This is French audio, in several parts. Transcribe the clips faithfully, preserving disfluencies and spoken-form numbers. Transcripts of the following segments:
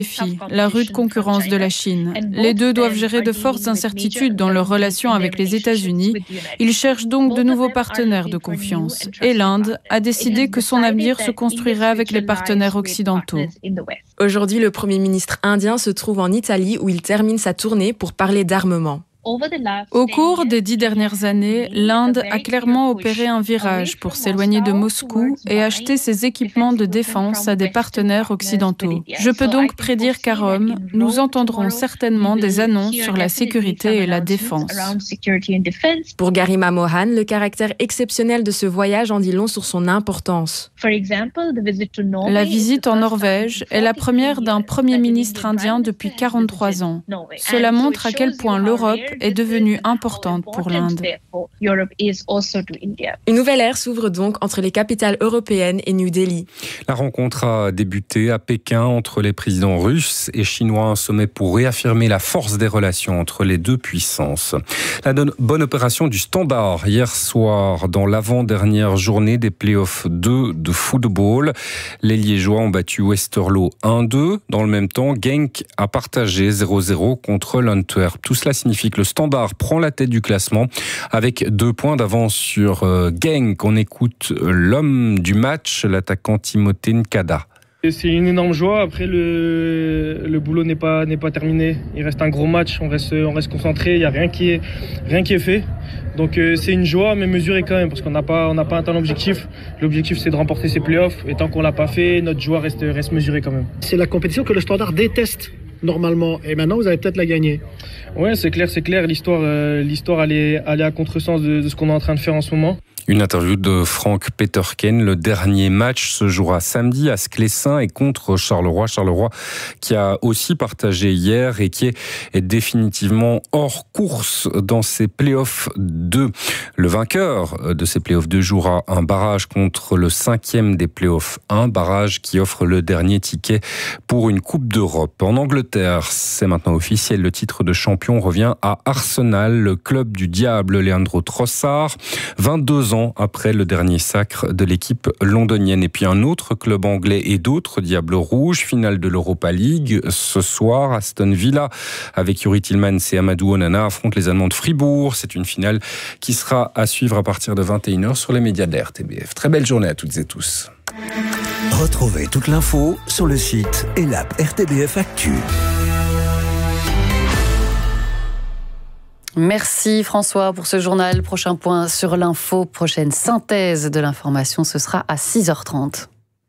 la rude concurrence de la Chine. Les deux doivent gérer de fortes incertitudes dans leurs relations avec les États-Unis. Ils cherchent donc de nouveaux partenaires de confiance. Et l'Inde a décidé que son avenir se construirait avec les partenaires occidentaux. Aujourd'hui, le Premier ministre indien se trouve en Italie où il termine sa tournée pour parler d'armement. Au cours des dix dernières années, l'Inde a clairement opéré un virage pour s'éloigner de Moscou et acheter ses équipements de défense à des partenaires occidentaux. Je peux donc prédire qu'à Rome, nous entendrons certainement des annonces sur la sécurité et la défense. Pour Garima Mohan, le caractère exceptionnel de ce voyage en dit long sur son importance. La visite en Norvège est la première d'un Premier ministre indien depuis quarante-trois ans. Cela montre à quel point l'Europe est devenue importante pour l'Inde. Une nouvelle ère s'ouvre donc entre les capitales européennes et New Delhi. La rencontre a débuté à Pékin entre les présidents russes et chinois, un sommet pour réaffirmer la force des relations entre les deux puissances. La bonne opération du Standard hier soir dans l'avant-dernière journée des playoffs deux de football. Les Liégeois ont battu Westerlo un deux. Dans le même temps, Genk a partagé zéro zéro contre l'Antwerp. Tout cela signifie que le Standard prend la tête du classement avec deux points d'avance sur Genk. On écoute l'homme du match, l'attaquant Timothée Nkada. C'est une énorme joie. Après, le, le boulot n'est pas, n'est pas terminé. Il reste un gros match. On reste, on reste concentré. Il n'y a rien qui est, rien qui est fait. Donc, euh, c'est une joie, mais mesurée quand même, parce qu'on n'a pas, on n'a pas atteint l'objectif. L'objectif, c'est de remporter ces playoffs. Et tant qu'on ne l'a pas fait, notre joie reste, reste mesurée quand même. C'est la compétition que le Standard déteste normalement. Et maintenant, vous allez peut-être la gagner. Ouais, c'est clair, c'est clair. L'histoire, euh, l'histoire, elle est, elle est à contresens de, de ce qu'on est en train de faire en ce moment. Une interview de Frank Peterken. Le dernier match se jouera samedi à Sclessin et contre Charleroi. Charleroi qui a aussi partagé hier et qui est définitivement hors course dans ces playoffs deux. Le vainqueur de ces playoffs deux jouera un barrage contre le cinquième des playoffs un, barrage qui offre le dernier ticket pour une Coupe d'Europe. En Angleterre, c'est maintenant officiel, le titre de champion revient à Arsenal, le club du diable Leandro Trossard, vingt-deux ans après le dernier sacre de l'équipe londonienne. Et puis un autre club anglais et d'autres, Diables Rouges, finale de l'Europa League. Ce soir, Aston Villa, avec Yuri Tillmans et Amadou Onana, affrontent les Allemands de Fribourg. C'est une finale qui sera à suivre à partir de vingt et une heures sur les médias de la R T B F. Très belle journée à toutes et tous. Retrouvez toute l'info sur le site et l'app R T B F Actu. Merci François pour ce journal. Prochain point sur l'info, prochaine synthèse de l'information, ce sera à six heures trente.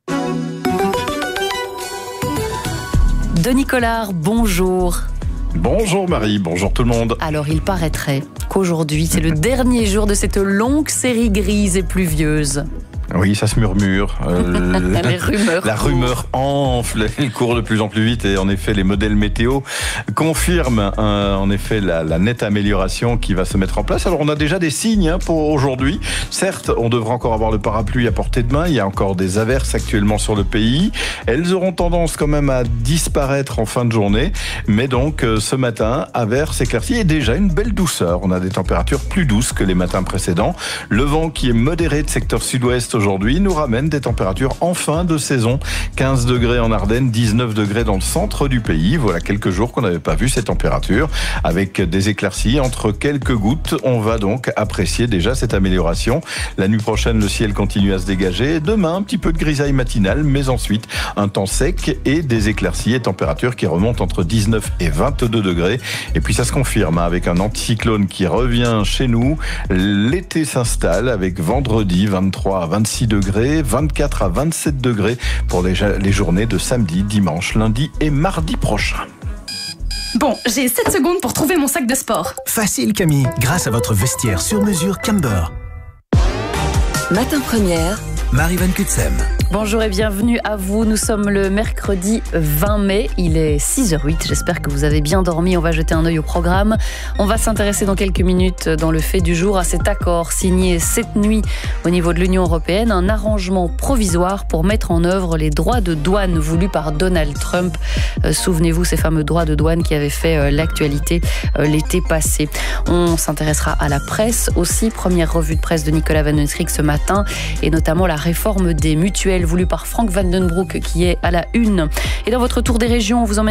Denis Collard, bonjour. Bonjour Marie, bonjour tout le monde. Alors il paraîtrait qu'aujourd'hui c'est le dernier jour de cette longue série grise et pluvieuse. Oui, ça se murmure. Euh, Les rumeurs la rumeur enfle, elle court de plus en plus vite et en effet, les modèles météo confirment euh, en effet la, la nette amélioration qui va se mettre en place. Alors, on a déjà des signes hein, pour aujourd'hui. Certes, on devra encore avoir le parapluie à portée de main. Il y a encore des averses actuellement sur le pays. Elles auront tendance quand même à disparaître en fin de journée. Mais donc, euh, ce matin, averses, éclaircies et déjà une belle douceur. On a des températures plus douces que les matins précédents. Le vent qui est modéré de secteur sud-ouest aujourd'hui nous ramène des températures en fin de saison. quinze degrés en Ardennes, dix-neuf degrés dans le centre du pays. Voilà quelques jours qu'on n'avait pas vu ces températures. Avec des éclaircies entre quelques gouttes, on va donc apprécier déjà cette amélioration. La nuit prochaine, le ciel continue à se dégager. Demain, un petit peu de grisaille matinale, mais ensuite un temps sec et des éclaircies et températures qui remontent entre dix-neuf et vingt-deux degrés. Et puis ça se confirme hein, avec un anticyclone qui revient chez nous. L'été s'installe avec vendredi vingt-trois à vingt-six degrés, vingt-quatre à vingt-sept degrés pour les, les journées de samedi, dimanche, lundi et mardi prochain. Bon, j'ai sept secondes pour trouver mon sac de sport. Facile Camille, grâce à votre vestiaire sur mesure Camber. Matin Première, Marie Van Kutsem. Bonjour et bienvenue à vous. Nous sommes le mercredi vingt mai. Il est six heures huit. J'espère que vous avez bien dormi. On va jeter un œil au programme. On va s'intéresser dans quelques minutes dans le fait du jour à cet accord signé cette nuit au niveau de l'Union européenne. Un arrangement provisoire pour mettre en œuvre les droits de douane voulus par Donald Trump. Euh, souvenez-vous, ces fameux droits de douane qui avaient fait euh, l'actualité euh, l'été passé. On s'intéressera à la presse aussi. Première revue de presse de Nicolas Van Neusrik ce matin et notamment la réforme des mutuelles voulu par Frank Vandenbroek qui est à la une. Et dans votre tour des régions, on vous emmène